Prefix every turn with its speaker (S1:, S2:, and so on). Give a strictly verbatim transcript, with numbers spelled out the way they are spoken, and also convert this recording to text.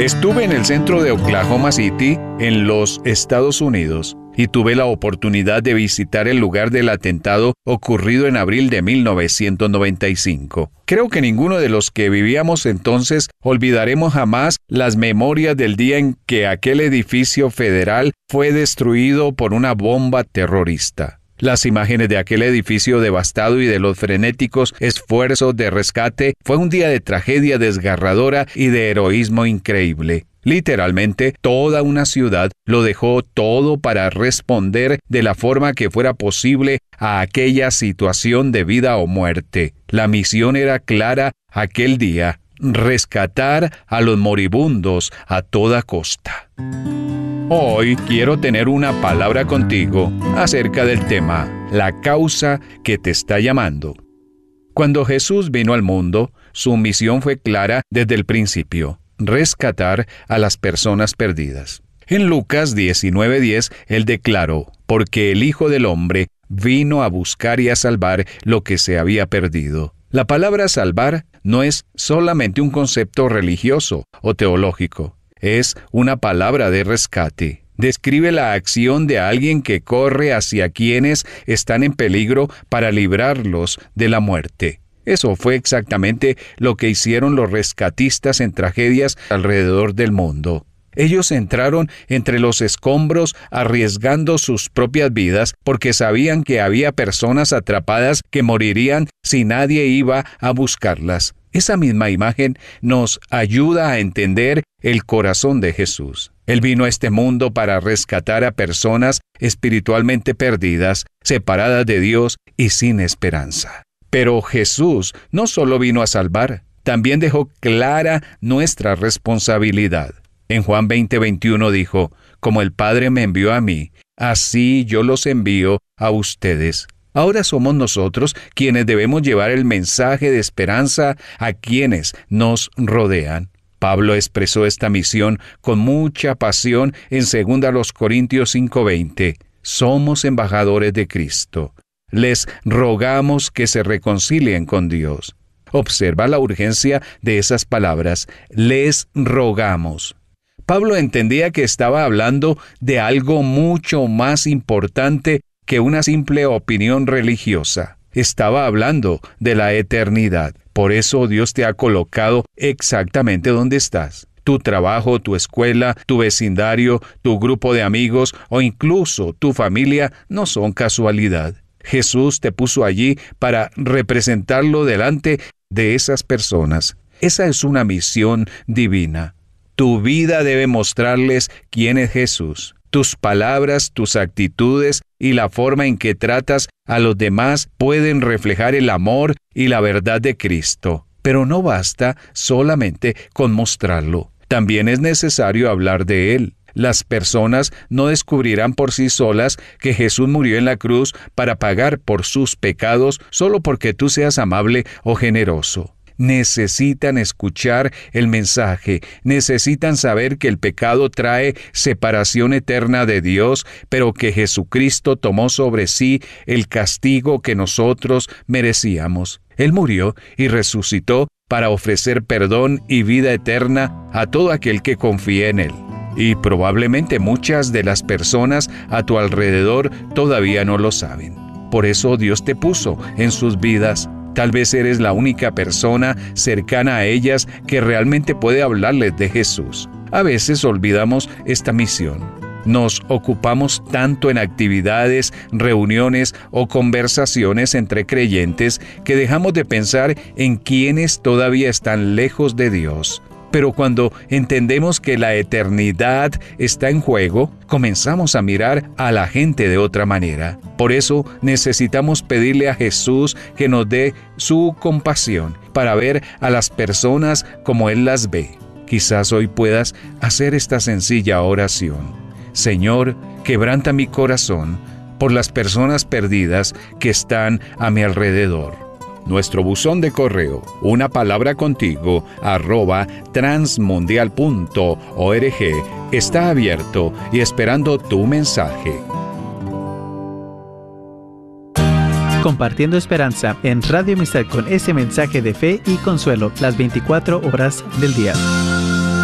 S1: Estuve en el centro de Oklahoma City, en los Estados Unidos, y tuve la oportunidad de visitar el lugar del atentado ocurrido en abril de mil novecientos noventa y cinco. Creo que ninguno de los que vivíamos entonces olvidaremos jamás las memorias del día en que aquel edificio federal fue destruido por una bomba terrorista. Las imágenes de aquel edificio devastado y de los frenéticos esfuerzos de rescate fue un día de tragedia desgarradora y de heroísmo increíble. Literalmente, toda una ciudad lo dejó todo para responder de la forma que fuera posible a aquella situación de vida o muerte. La misión era clara aquel día: rescatar a los moribundos a toda costa. Hoy quiero tener una palabra contigo acerca del tema, la causa que te está llamando. Cuando Jesús vino al mundo, su misión fue clara desde el principio: rescatar a las personas perdidas. En Lucas diecinueve diez, él declaró: porque el Hijo del Hombre vino a buscar y a salvar lo que se había perdido. La palabra salvar no es solamente un concepto religioso o teológico. Es una palabra de rescate. Describe la acción de alguien que corre hacia quienes están en peligro para librarlos de la muerte. Eso fue exactamente lo que hicieron los rescatistas en tragedias alrededor del mundo. Ellos entraron entre los escombros arriesgando sus propias vidas porque sabían que había personas atrapadas que morirían si nadie iba a buscarlas. Esa misma imagen nos ayuda a entender el corazón de Jesús. Él vino a este mundo para rescatar a personas espiritualmente perdidas, separadas de Dios y sin esperanza. Pero Jesús no solo vino a salvar, también dejó clara nuestra responsabilidad. En Juan veinte veintiuno dijo: como el Padre me envió a mí, así yo los envío a ustedes. Ahora somos nosotros quienes debemos llevar el mensaje de esperanza a quienes nos rodean. Pablo expresó esta misión con mucha pasión en segunda Corintios cinco veinte. Somos embajadores de Cristo. Les rogamos que se reconcilien con Dios. Observa la urgencia de esas palabras. Les rogamos. Pablo entendía que estaba hablando de algo mucho más importante que una simple opinión religiosa. Estaba hablando de la eternidad. Por eso Dios te ha colocado exactamente donde estás. Tu trabajo, tu escuela, tu vecindario, tu grupo de amigos o incluso tu familia no son casualidad. Jesús te puso allí para representarlo delante de esas personas. Esa es una misión divina. Tu vida debe mostrarles quién es Jesús. Tus palabras, tus actitudes y la forma en que tratas a los demás pueden reflejar el amor y la verdad de Cristo. Pero no basta solamente con mostrarlo. También es necesario hablar de Él. Las personas no descubrirán por sí solas que Jesús murió en la cruz para pagar por sus pecados solo porque tú seas amable o generoso. Necesitan escuchar el mensaje, necesitan saber que el pecado trae separación eterna de Dios, pero que Jesucristo tomó sobre sí el castigo que nosotros merecíamos. Él murió y resucitó para ofrecer perdón y vida eterna a todo aquel que confíe en Él. Y probablemente muchas de las personas a tu alrededor todavía no lo saben. Por eso Dios te puso en sus vidas. Tal vez eres la única persona cercana a ellas que realmente puede hablarles de Jesús. A veces olvidamos esta misión. Nos ocupamos tanto en actividades, reuniones o conversaciones entre creyentes que dejamos de pensar en quienes todavía están lejos de Dios. Pero cuando entendemos que la eternidad está en juego, comenzamos a mirar a la gente de otra manera. Por eso necesitamos pedirle a Jesús que nos dé su compasión para ver a las personas como Él las ve. Quizás hoy puedas hacer esta sencilla oración. Señor, quebranta mi corazón por las personas perdidas que están a mi alrededor. Nuestro buzón de correo, una palabra contigo, arroba transmundial punto org, está abierto y esperando tu mensaje.
S2: Compartiendo esperanza en Radio Amistad con ese mensaje de fe y consuelo las veinticuatro horas del día.